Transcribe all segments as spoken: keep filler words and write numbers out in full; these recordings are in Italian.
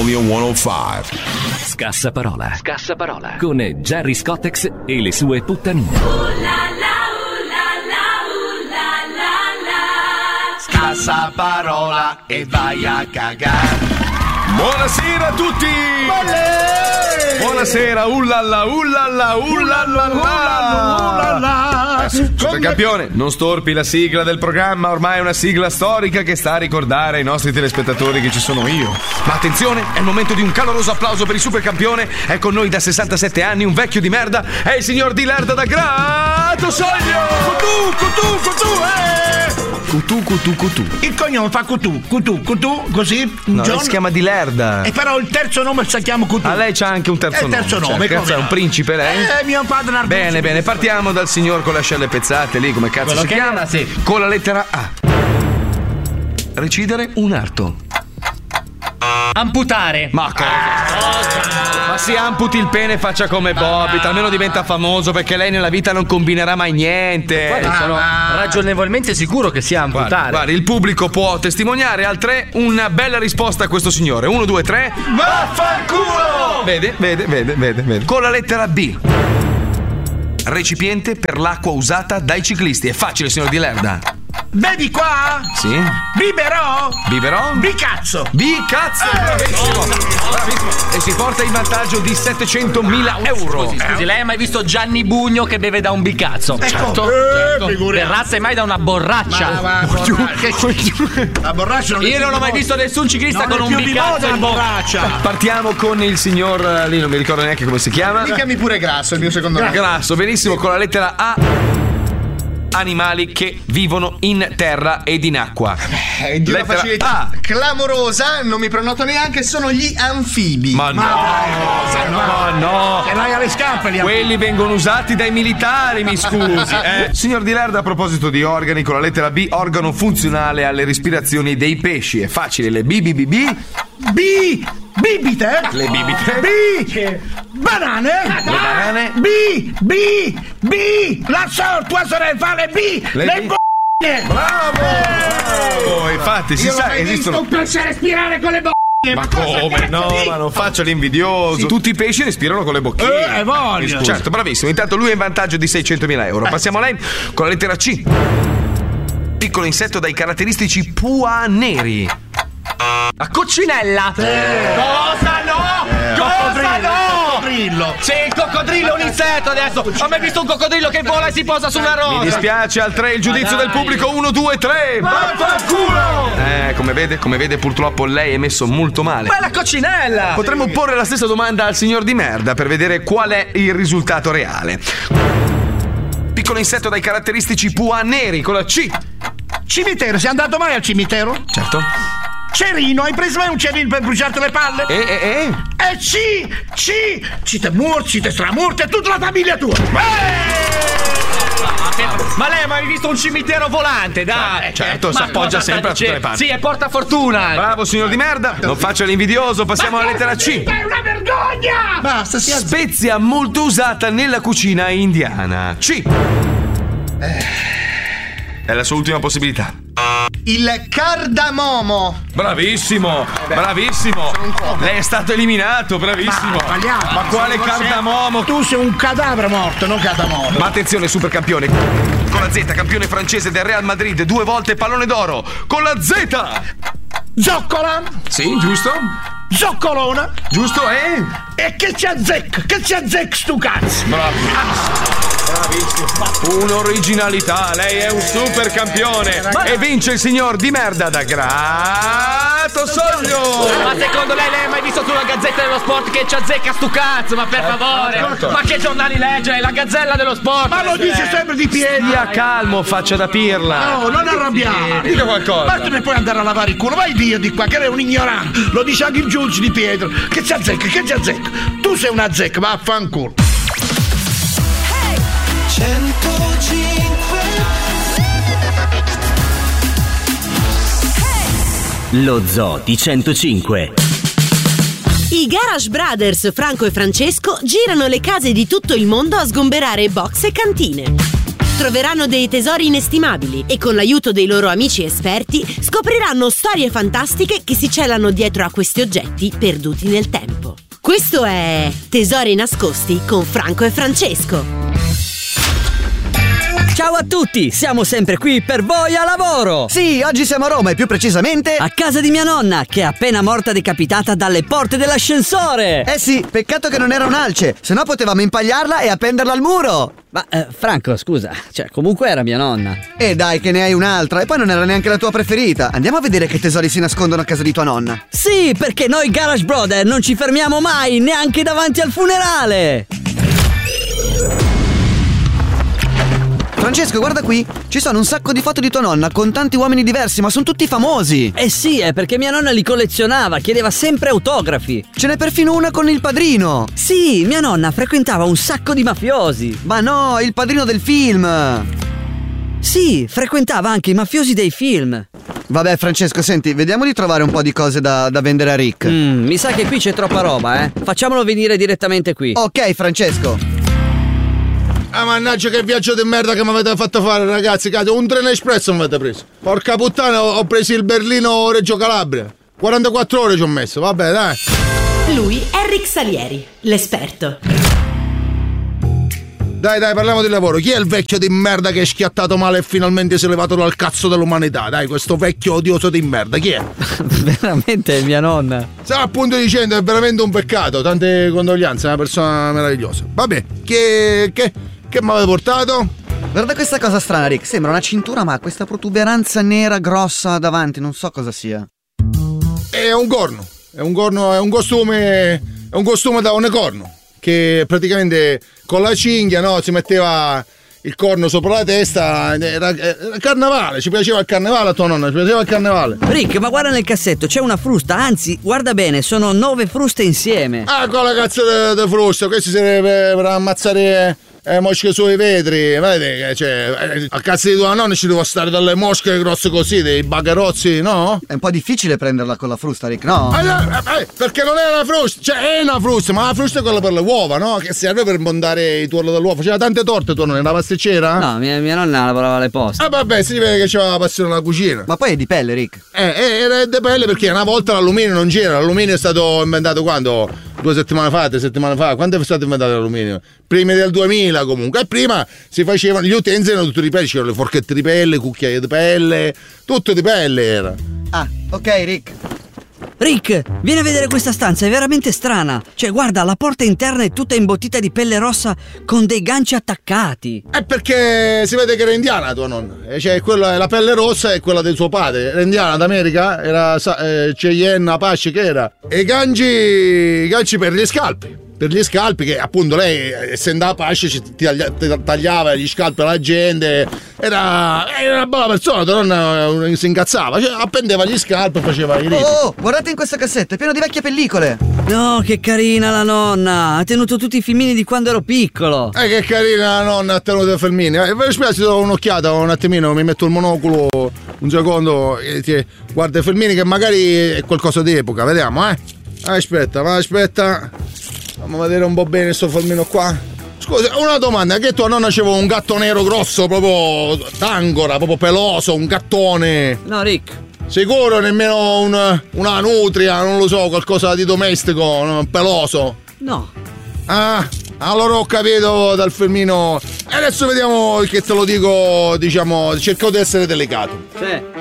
Romeo centocinque. Scassa parola. Scassa parola. Con Gerry Scottex e le sue puttanine. Uh, la, la, uh, la, la, uh, la, la, la. Scassa parola e vai a cagare. Buonasera a tutti! Olè! Buonasera, ullalla, ullalla, ullalla, ullalla. Super campione, non storpi la sigla del programma, ormai è una sigla storica che sta a ricordare ai nostri telespettatori che ci sono io. Ma attenzione, è il momento di un caloroso applauso per il super campione. È con noi da sessantasette anni un vecchio di merda, è il signor Di Lerda da Grato Soglio! Cutù, cutù, cutù, eh! Cutù, cutù, cutù. Il cognome fa cutù, cutù, cutù, così. No, John... lei si chiama Di Lerda. E però il terzo nome si chiama cutù. A lei c'ha anche un terzo eh, nome. terzo nome, cioè, come è un no? principe lei? Eh, mio padre Narducci. Bene, bene, partiamo dal signor con le ascelle pezzate lì, come cazzo Quello si che chiama? era, sì. Con la lettera A. Recidere un arto. Amputare. Ma cosa? Ma si amputi il pene e faccia come Bobby, almeno diventa famoso, perché lei nella vita non combinerà mai niente. Guarda, sono ragionevolmente sicuro che sia amputare. Guarda, guarda, il pubblico può testimoniare al tre una bella risposta a questo signore. Uno, due, tre. Vaffanculo! Vede, vede, vede, vede, vede. Con la lettera B. Recipiente per l'acqua usata dai ciclisti. È facile, signor Di Lerda. Vedi qua? Sì. Biberò? Biberò? Bicazzo! Bicazzo! Bravissimo! Bravissimo! E si porta il vantaggio di settecentomila euro. Scusi, scusi, lei ha mai visto Gianni Bugno che beve da un bicazzo? Certo. certo. Eh, Terrazza mai da una borraccia? Ma, ma, borraccia. Che... La borraccia non è Io non ho mai visto nessun ciclista non con è un più di bicazzo moda in la bocca. borraccia. Partiamo con il signor lì, non mi ricordo neanche come si chiama. Mi chiami pure Grasso, il mio secondo nome. Grasso, benissimo, con la lettera A. Animali che vivono in terra ed in acqua. È di una Lettera facilità A. clamorosa, non mi prenoto neanche, sono gli anfibi. Ma no, ma no. Se l'hai alle scarpe li Quelli vengono usati dai militari, mi scusi. Eh. Signor Di Lerda, a proposito di organi, con la lettera B, organo funzionale alle respirazioni dei pesci. È facile, le B, B, B, B. B! Bibite? Le bibite. B! Banane? Le banane. B! B! B! La so, tua sorella fa le B! Le Le B. b***e! Bravo! Bravo! Infatti, si Io sa, l'ho mai esistono. Non piace respirare con le b***e! Ma come? No, ma non faccio l'invidioso. Tutti i pesci respirano con le bocchine. Eh, voglio. Certo, bravissimo. Intanto lui è in vantaggio di seicentomila euro. Passiamo a lei con la lettera C. Piccolo insetto dai caratteristici pua neri. La coccinella. Cosa no? Cosa no? Coccodrillo. Sì, il coccodrillo è un insetto adesso. Ho mai visto un coccodrillo che vola e si posa su una rosa? Mi dispiace, al tre il giudizio Ma del dai. pubblico. uno, due, tre. Vaffanculo! Eh, come vede, come vede, purtroppo lei è messo molto male. Ma è la coccinella! Potremmo porre la stessa domanda al signor Di Merda per vedere qual è il risultato reale. Piccolo insetto dai caratteristici pua neri con la C. Cimitero, sei andato mai al cimitero? Certo. Cerino, hai preso mai un cerino per bruciarti le palle? E, e, e? Eh sì, sì, ci te morti, ci te stramorti e tutta la famiglia tua. Ma lei ha mai visto un cimitero volante, dai? Certo, si Ma appoggia cosa sempre a sta tutte le dicendo? parti. Sì, è porta fortuna. Bravo signor Di Merda, non faccia l'invidioso, passiamo alla lettera C. È una vergogna! Basta, si alza. Spezia molto usata nella cucina indiana. C. È la sua ultima possibilità. Il cardamomo. Bravissimo, bravissimo. Lei è stato eliminato, bravissimo. sbagliato. Ma quale cardamomo? Tu sei un cadavere morto, non cadamorto. Ma attenzione, super campione. Con la Z, campione francese del Real Madrid, due volte pallone d'oro. Con la Z. Zoccola, Sì, giusto? zoccolona. Giusto, eh? E che ci azzecca, che ci azzecca stu cazzo. Bravissimo. Bravissimo. Un'originalità, lei è un super campione. E vince il signor Di Merda da Grato Soglio. Ma secondo lei lei ha mai visto sulla Gazzetta dello Sport che ci azzecca stu cazzo? Ma per favore! Ma che giornali legge? È la Gazzella dello Sport! Ma lo dice sempre di piedi. Stia calmo, faccia da pirla. No, non arrabbiare. Dica qualcosa. Ma te ne puoi andare a lavare il culo, vai via di qua, che lei è un ignorante. Lo dice anche il giudice di Pietro. Che ci azzecca, che ci azzecca. Tu sei una zecca, vaffanculo. Lo Zoo di centocinque. I Garage Brothers Franco e Francesco girano le case di tutto il mondo a sgomberare box e cantine. troveranno dei tesori inestimabili e con l'aiuto dei loro amici esperti scopriranno storie fantastiche che si celano dietro a questi oggetti perduti nel tempo. Questo è Tesori nascosti con Franco e Francesco. Ciao a tutti, siamo sempre qui per voi a lavoro! Sì, oggi siamo a Roma e più precisamente a casa di mia nonna, che è appena morta decapitata dalle porte dell'ascensore! Eh sì, peccato che non era un'alce, se no potevamo impagliarla e appenderla al muro! Ma eh, Franco, scusa, cioè comunque era mia nonna. E dai che ne hai un'altra, e poi non era neanche la tua preferita. Andiamo a vedere che tesori si nascondono a casa di tua nonna. Sì, perché noi Garage Brother non ci fermiamo mai, neanche davanti al funerale! Francesco, guarda qui, ci sono un sacco di foto di tua nonna con tanti uomini diversi, ma sono tutti famosi. Eh sì, è perché mia nonna li collezionava, chiedeva sempre autografi. Ce n'è perfino una con il padrino. Sì, mia nonna frequentava un sacco di mafiosi. Ma no, il padrino del film. Sì, frequentava anche i mafiosi dei film. Vabbè Francesco, senti, vediamo di trovare un po' di cose da, da vendere a Rick. Mm, mi sa che qui c'è troppa roba, eh. Facciamolo venire direttamente qui. Ok Francesco. Ah, mannaggia, che viaggio di merda che mi avete fatto fare, ragazzi. Cazzo, un treno espresso mi avete preso. Porca puttana, ho, ho preso il Berlino-Reggio Calabria. quarantaquattro ore ci ho messo, vabbè, dai. Lui è Rick Salieri, l'esperto. Dai, dai, parliamo di lavoro. Chi è il vecchio di merda che è schiattato male e finalmente si è levato dal cazzo dell'umanità? Dai, questo vecchio odioso di merda, chi è? Veramente è mia nonna. Stavo appunto dicendo, è veramente un peccato. Tante condoglianze, è una persona meravigliosa. Vabbè, che... che... che mi avete portato? Guarda questa cosa strana, Rick. Sembra una cintura, ma ha questa protuberanza nera grossa davanti. Non so cosa sia. È un corno. È un corno, è un costume. È un costume da unicorno. Che praticamente con la cinghia, no? Si metteva il corno sopra la testa. Era, era carnevale. Ci piaceva il carnevale a tua nonna. Ci piaceva il carnevale. Rick, ma guarda nel cassetto, c'è una frusta. Anzi, guarda bene, sono nove fruste insieme. Ah, con la cazzo di frusta. Questi serve per ammazzare eh, mosche sui vetri. Vedete, cioè, a cazzo di tua nonna ci devo stare dalle mosche grosse così, dei bagherozzi, no? È un po' difficile prenderla con la frusta, Rick, no? Eh, eh, eh, perché non è una frusta, cioè è una frusta, ma la frusta è quella per le uova, no? Che serve per mondare i tuorli dell'uovo. Faceva tante torte tua nonna, la pasticcera? No, mia, mia nonna lavorava alle poste. Ah, vabbè, si vede che c'aveva la passione alla cucina. Ma poi è di pelle, Rick. Eh, eh, era di pelle perché una volta l'alluminio non c'era. L'alluminio è stato inventato quando? Due settimane fa, tre settimane fa. Quando è stato inventato l'alluminio? Prima del duemila comunque. E prima si facevano, gli utensili erano tutti di pelle, c'erano le forchette di pelle, cucchiaie di pelle, tutto di pelle era. Ah, ok Rick. Rick, vieni a vedere questa stanza, è veramente strana. Cioè, guarda, la porta interna è tutta imbottita di pelle rossa con dei ganci attaccati. È perché si vede che era indiana tua nonna. Cioè, quella, la pelle rossa è quella del suo padre. Era indiana d'America, era eh, Cheyenne, Apache, che era. E i ganci, i ganci per gli scalpi. Per gli scalpi, che appunto lei, essendo Apache, ci taglia, tagliava gli scalpi alla gente. Era, era una bella persona, tua nonna si incazzava, cioè, appendeva gli scalpi e faceva i riti. Oh, guardate in questo cassetto, è pieno di vecchie pellicole. No, che carina la nonna, ha tenuto tutti i filmini di quando ero piccolo. Eh, che carina la nonna ha tenuto i filmini. Eh, mi spiace, do un'occhiata un attimino, mi metto il monocolo un secondo. E ti, guarda i filmini che magari è qualcosa di epoca, vediamo, eh. Aspetta, ma aspetta. Fammi vedere un po' bene sto filmino qua. Scusa, una domanda, che tua nonna aveva un gatto nero grosso, proprio d'angora, proprio peloso, un gattone? No, Rick. Sicuro nemmeno un, una nutria, non lo so, qualcosa di domestico, no, peloso? No. Ah, allora ho capito dal filmino. E adesso vediamo che te lo dico, diciamo, cerco di essere delicato. Sì.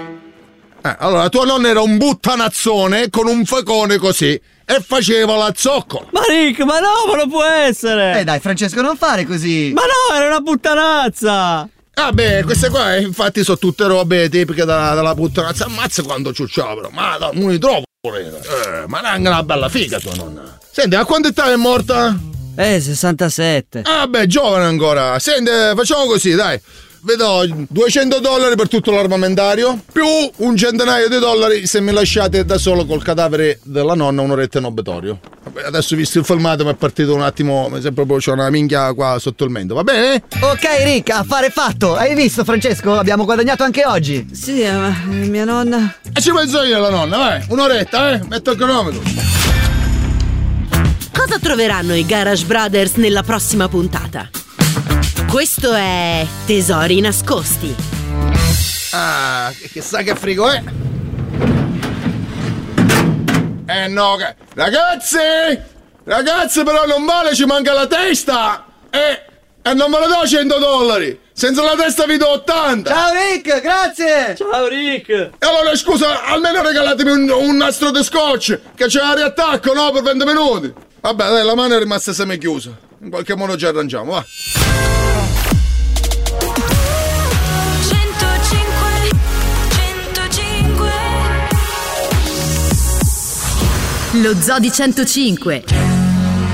Eh, allora, tua nonna era un buttanazzone con un facone così e faceva la zoccola. Ma Rick, ma no, ma non può essere! Eh dai Francesco, non fare così! Ma no, era una puttanazza! Vabbè, queste qua infatti sono tutte robe tipiche della, della puttanazza. Ammazza quando ciucciava però, ma non li trovo. Eh, ma neanche una bella figa tua nonna. Senti, a quanta età è morta? Eh, sessantasette. Ah beh, giovane ancora. Senti, facciamo così, dai. Vedo duecento dollari per tutto l'armamentario, più un centinaio di dollari se mi lasciate da solo col cadavere della nonna un'oretta in obitorio. Adesso visto il filmato mi è partito un attimo, mi sembra proprio c'è una minchia qua sotto il mento, va bene? Ok Rick, affare fatto. Hai visto Francesco? Abbiamo guadagnato anche oggi. Sì, ma eh, mia nonna... E ci penso io la nonna, vai, un'oretta, eh, metto il cronometro. Cosa troveranno i Garage Brothers nella prossima puntata? Questo è Tesori nascosti. Ah, chissà che frigo è. Eh no, che... Ragazzi! Ragazzi, però non vale, ci manca la testa! E, e non ve ne do cento dollari! Senza la testa vi do ottanta! Ciao Rick, grazie! Ciao Rick! E allora scusa, almeno regalatemi un, un nastro di scotch, che c'è la riattacco, no? Per venti minuti! Vabbè, dai, la mano è rimasta semichiusa. In qualche modo ci arrangiamo, va! Lo Zoo di centocinque,